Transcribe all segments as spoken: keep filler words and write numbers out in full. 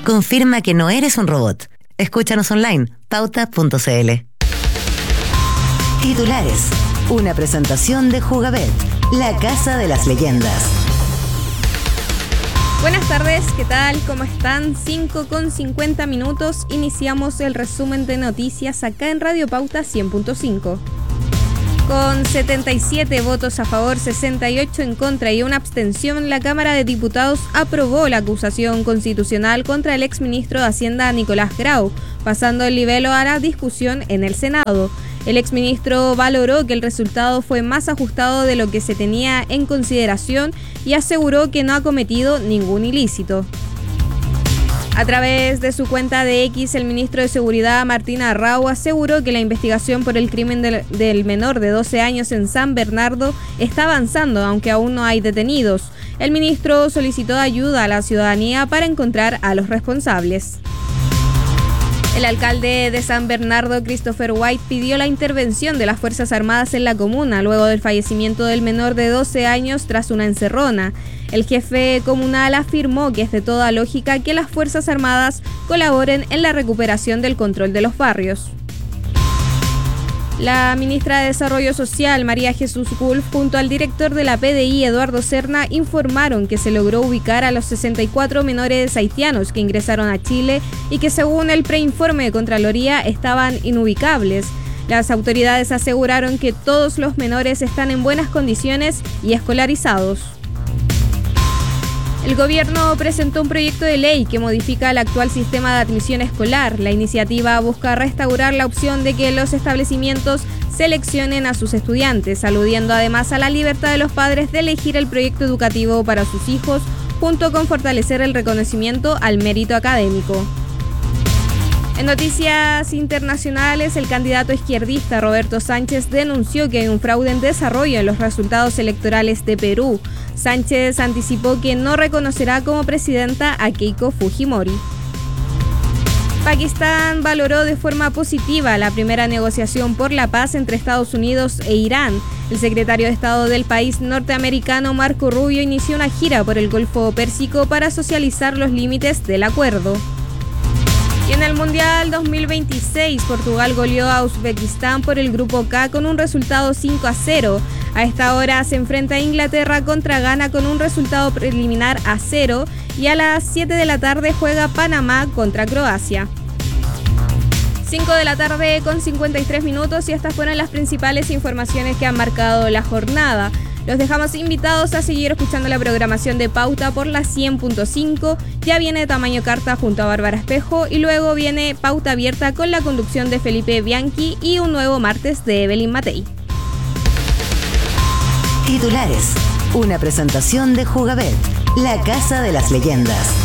confirma que no eres un robot. Escúchanos online, pauta punto c l. Titulares. Una presentación de Jugabet, la casa de las leyendas. Buenas tardes, ¿qué tal? ¿Cómo están? cinco con cincuenta minutos. Iniciamos el resumen de noticias acá en Radio Pauta cien punto cinco. Con setenta y siete votos a favor, sesenta y ocho en contra y una abstención, la Cámara de Diputados aprobó la acusación constitucional contra el exministro de Hacienda Nicolás Grau, pasando el libelo a la discusión en el Senado. El exministro valoró que el resultado fue más ajustado de lo que se tenía en consideración y aseguró que no ha cometido ningún ilícito. A través de su cuenta de X, el ministro de Seguridad, Martín Arrau, aseguró que la investigación por el crimen del, del menor de doce años en San Bernardo está avanzando, aunque aún no hay detenidos. El ministro solicitó ayuda a la ciudadanía para encontrar a los responsables. El alcalde de San Bernardo, Christopher White, pidió la intervención de las Fuerzas Armadas en la comuna luego del fallecimiento del menor de doce años tras una encerrona. El jefe comunal afirmó que es de toda lógica que las Fuerzas Armadas colaboren en la recuperación del control de los barrios. La ministra de Desarrollo Social, María Jesús Wolf, junto al director de la P D I, Eduardo Serna, informaron que se logró ubicar a los sesenta y cuatro menores haitianos que ingresaron a Chile y que, según el preinforme de Contraloría, estaban inubicables. Las autoridades aseguraron que todos los menores están en buenas condiciones y escolarizados. El gobierno presentó un proyecto de ley que modifica el actual sistema de admisión escolar. La iniciativa busca restaurar la opción de que los establecimientos seleccionen a sus estudiantes, aludiendo además a la libertad de los padres de elegir el proyecto educativo para sus hijos, junto con fortalecer el reconocimiento al mérito académico. En noticias internacionales, el candidato izquierdista Roberto Sánchez denunció que hay un fraude en desarrollo en los resultados electorales de Perú. Sánchez anticipó que no reconocerá como presidenta a Keiko Fujimori. Pakistán valoró de forma positiva la primera negociación por la paz entre Estados Unidos e Irán. El secretario de Estado del país norteamericano, Marco Rubio, inició una gira por el Golfo Pérsico para socializar los límites del acuerdo. Y en el Mundial dos mil veintiséis, Portugal goleó a Uzbekistán por el Grupo K con un resultado cinco a cero. A esta hora se enfrenta a Inglaterra contra Ghana con un resultado preliminar a cero. Y a las siete de la tarde juega Panamá contra Croacia. cinco de la tarde con cincuenta y tres minutos y estas fueron las principales informaciones que han marcado la jornada. Los dejamos invitados a seguir escuchando la programación de Pauta por la cien punto cinco. Ya viene Tamaño Carta junto a Bárbara Espejo y luego viene Pauta Abierta con la conducción de Felipe Bianchi y un nuevo martes de Evelyn Matei. Titulares. Una presentación de Jugabet, la casa de las leyendas.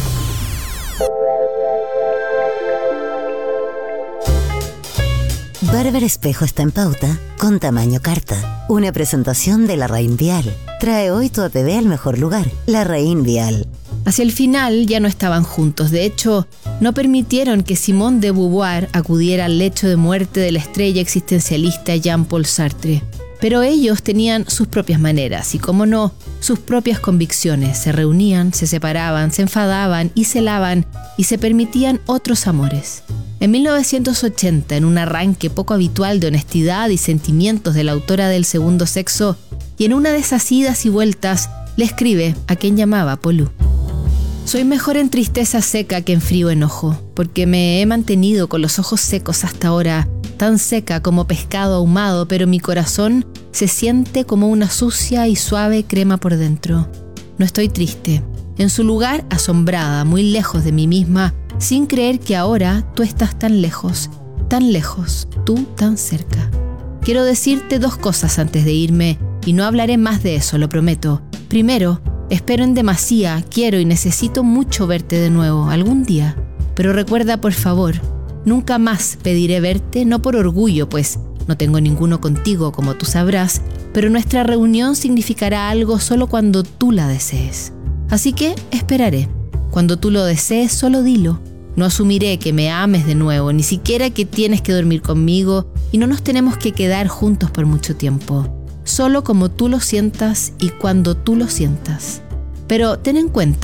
Bárbara Espejo está en Pauta con Tamaño Carta. Una presentación de Larraín Vial. Trae hoy tu A P B al mejor lugar, Larraín Vial. Hacia el final ya no estaban juntos. De hecho, no permitieron que Simone de Beauvoir acudiera al lecho de muerte de la estrella existencialista Jean-Paul Sartre. Pero ellos tenían sus propias maneras y, como no, sus propias convicciones. Se reunían, se separaban, se enfadaban y celaban y se permitían otros amores. En mil novecientos ochenta, en un arranque poco habitual de honestidad y sentimientos de la autora del Segundo Sexo, y en una de esas idas y vueltas, le escribe a quien llamaba Polú. Soy mejor en tristeza seca que en frío enojo, porque me he mantenido con los ojos secos hasta ahora, tan seca como pescado ahumado, pero mi corazón se siente como una sucia y suave crema por dentro. No estoy triste. En su lugar, asombrada, muy lejos de mí misma, sin creer que ahora tú estás tan lejos, tan lejos, tú tan cerca. Quiero decirte dos cosas antes de irme, y no hablaré más de eso, lo prometo. Primero, espero en demasía, quiero y necesito mucho verte de nuevo, algún día. Pero recuerda, por favor, nunca más pediré verte, no por orgullo, pues no tengo ninguno contigo, como tú sabrás, pero nuestra reunión significará algo solo cuando tú la desees. Así que esperaré. Cuando tú lo desees, solo dilo. No asumiré que me ames de nuevo, ni siquiera que tienes que dormir conmigo y no nos tenemos que quedar juntos por mucho tiempo. Solo como tú lo sientas y cuando tú lo sientas. Pero ten en cuenta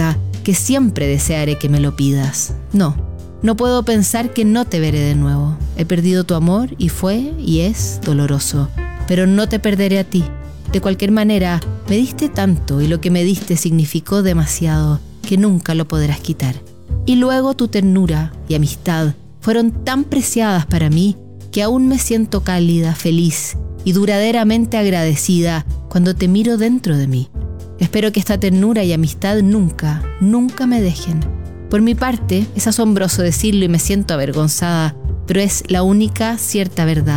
que siempre desearé que me lo pidas. No, no puedo pensar que no te veré de nuevo. He perdido tu amor y fue y es doloroso, pero no te perderé a ti. De cualquier manera, me diste tanto y lo que me diste significó demasiado que nunca lo podrás quitar. Y luego tu ternura y amistad fueron tan preciadas para mí que aún me siento cálida, feliz y duraderamente agradecida cuando te miro dentro de mí. Espero que esta ternura y amistad nunca, nunca me dejen. Por mi parte, es asombroso decirlo y me siento avergonzada, pero es la única cierta verdad.